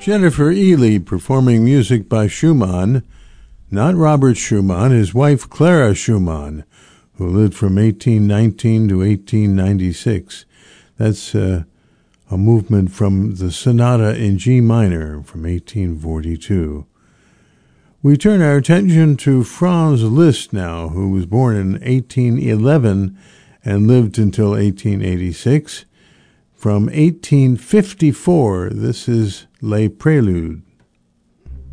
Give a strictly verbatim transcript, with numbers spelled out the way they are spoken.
Jennifer Ely performing music by Schumann, not Robert Schumann, his wife Clara Schumann, who lived from eighteen nineteen to eighteen ninety-six. That's uh, a movement from the Sonata in G minor from eighteen forty-two. We turn our attention to Franz Liszt now, who was born in eighteen eleven and lived until eighteen eighty-six. From eighteen fifty-four, this is Les Préludes.